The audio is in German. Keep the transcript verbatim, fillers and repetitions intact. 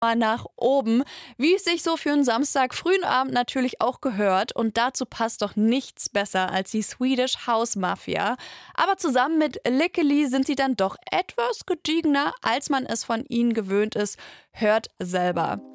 mal nach oben, wie es sich so für einen Samstag frühen Abend natürlich auch gehört. Und dazu passt doch nichts besser als die Swedish House Mafia. Aber zusammen mit Lickely sind sie dann doch etwas gediegener, als man es von ihnen gewöhnt ist. Hört selber.